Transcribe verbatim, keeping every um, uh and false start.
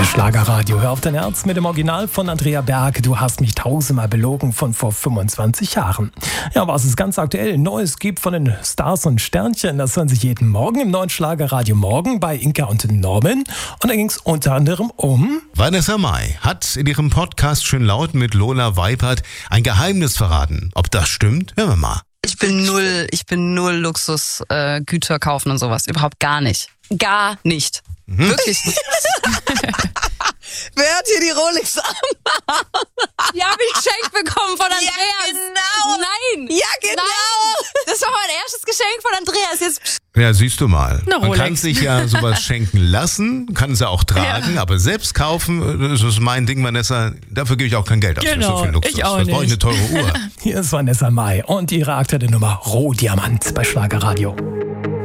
Schlagerradio, hör auf dein Herz mit dem Original von Andrea Berg. Du hast mich tausendmal belogen von vor fünfundzwanzig Jahren. Ja, was es ganz aktuell Neues gibt von den Stars und Sternchen, das hören Sie jeden Morgen im neuen Schlagerradio Morgen bei Inka und Norman. Und da ging es unter anderem um... Vanessa Mai hat in ihrem Podcast Schön Laut mit Lola Weipert ein Geheimnis verraten. Ob das stimmt? Hören wir mal. Ich bin null, ich bin null Luxusgüter äh, Güter kaufen und sowas. Überhaupt gar nicht. Gar nicht. Mhm. Wirklich nicht. Wer hat hier die Rolex an? Die habe ich geschenkt bekommen von Andreas. Ja, genau. Nein. Ja, genau. Nein. Das war mein erstes Geschenk von Andreas. Jetzt Ja, siehst du mal. Eine Man Rolex. kann sich ja sowas schenken lassen, kann es ja auch tragen, Ja. aber selbst kaufen, das ist mein Ding, Vanessa. Dafür gebe ich auch kein Geld aus für Genau, so viel Luxus. ich auch Das brauche ich eine nicht. teure Uhr. Hier ist Vanessa Mai und ihre aktuelle Nummer Rohdiamant bei Schlagerradio.